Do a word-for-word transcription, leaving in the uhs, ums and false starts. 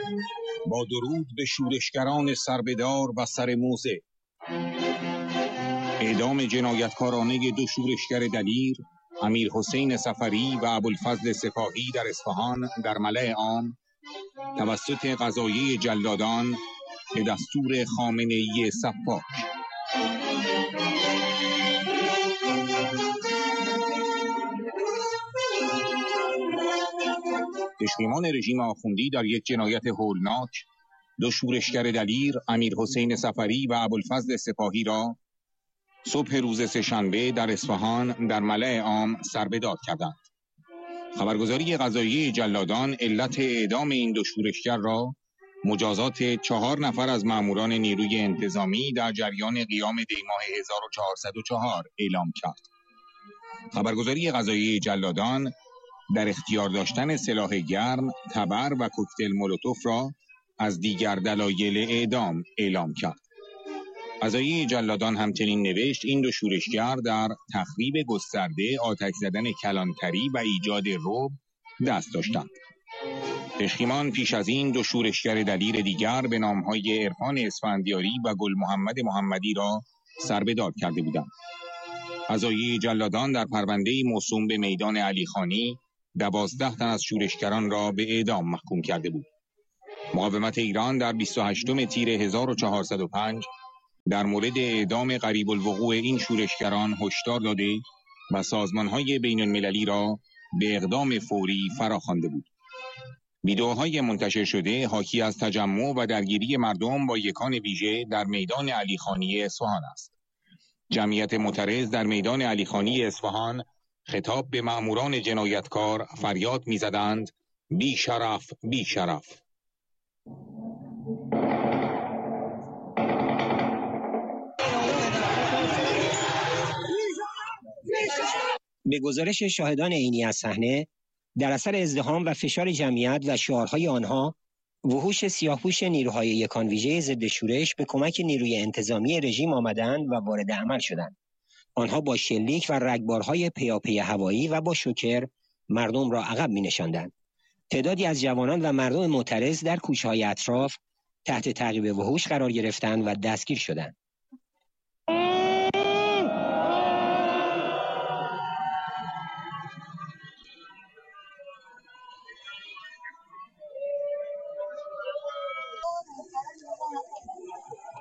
با درود به شورشگران سربدار و سر موزه. اعدام جنایتکارانه دو شورشگر دلیر، امیر حسین صفری و ابوالفضل سپاهی در اصفهان در ملأ عام توسط قضایه جلادان به دستور خامنه‌ای سفاک. پشتیبان رژیم آخوندی در یک جنایت هولناک دو شورشگر دلیر، امیر حسین صفری و ابوالفضل سپاهی را صبح روز سه‌شنبه در اصفهان در ملأ عام سربدار کردند. خبرگزاری قضاییه جلادان علت اعدام این دو شورشگر را مجازات چهار نفر از ماموران نیروی انتظامی در جریان قیام دیماه هزار و چهارصد و چهار اعلام کرد. خبرگزاری قضاییه جلادان در اختیار داشتن سلاح گرم، تبر و کوکتل مولوتوف را از دیگر دلایل اعدام اعلام کرد. قضاییه جلادان همچنین نوشت این دو شورشگر در تخریب گسترده، آتش زدن کلانتری و ایجاد رعب دست داشتند. پشتیبان پیش از این دو شورشگر دلیر دیگر به نامهای عرفان اسفندیاری و گل محمد محمدی را سربدار کرده بودند. قضاییه جلادان در پرونده موسوم به میدان علیخانی دوازده تن از شورشگران را به اعدام محکوم کرده بود. مقاومت ایران در بیست و هشتم تیر هزار و چهارصد و پنج در مورد اعدام قریب الوقوع این شورشگران هشدار داده و سازمان‌های بین‌المللی را به اقدام فوری فراخوانده بود. ویدئوهای منتشر شده حاکی از تجمع و درگیری مردم با یکان ویژه در میدان علیخانی اصفهان است. جمعیت معترض در میدان علیخانی اصفهان خطاب به ماموران جنایتکار فریاد می‌زدند: بی شرف، بی شرف. به گزارش شاهدان عینی از صحنه، در اثر ازدحام و فشار جمعیت و شعارهای آنها، وحوش سیاهپوش نیروهای یکان ویژه ضد شورش به کمک نیروی انتظامی رژیم آمدند و وارد عمل شدند. آنها با شلیک و رگبارهای پیاپی هوایی و با شوکر مردم را عقب می‌نشاندند. تعدادی از جوانان و مردم معترض در کوچه‌های اطراف تحت تعقیب وحوش قرار گرفتند و دستگیر شدند.